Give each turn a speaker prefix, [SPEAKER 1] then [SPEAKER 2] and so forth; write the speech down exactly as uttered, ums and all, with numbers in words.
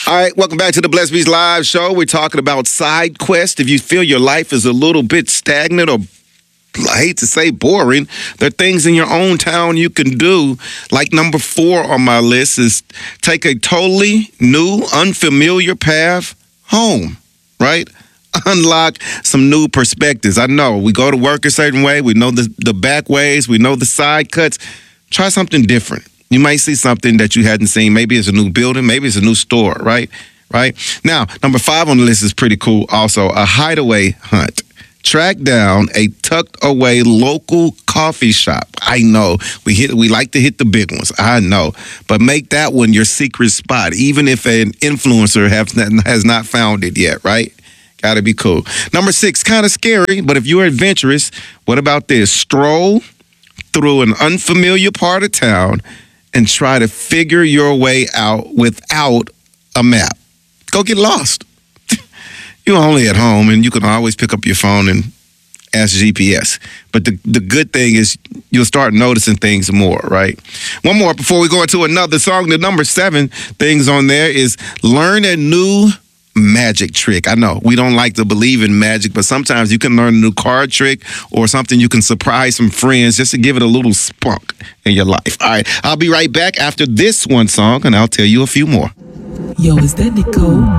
[SPEAKER 1] All right, welcome back to the Blessed Beast Live Show. We're talking about side quests. If you feel your life is a little bit stagnant or, I hate to say, boring, there are things in your own town you can do. Like number four on my list is take a totally new, unfamiliar path home, right? Unlock some new perspectives. I know we go to work a certain way. We know the, the back ways. We know the side cuts. Try something different. You might see something that you hadn't seen. Maybe it's a new building. Maybe it's a new store, right? Right? Now, number five on the list is pretty cool also, a hideaway hunt. Track down a tucked away local coffee shop. I know. We hit we like to hit the big ones. I know. But make that one your secret spot, even if an influencer have not, has not found it yet, right? Gotta be cool. Number six, kind of scary, but if you're adventurous, what about this? Stroll through an unfamiliar part of town and try to figure your way out without a map. Go get lost. You're only at home, and you can always pick up your phone and ask G P S. But the, the good thing is you'll start noticing things more, right? One more before we go into another song. The number seven things on there is learn a new magic trick. I know we don't like to believe in magic, but sometimes you can learn a new card trick or something you can surprise some friends just to give it a little spunk in your life. All right, I'll be right back after this one song, and I'll tell you a few more.
[SPEAKER 2] Yo, is that Nicole?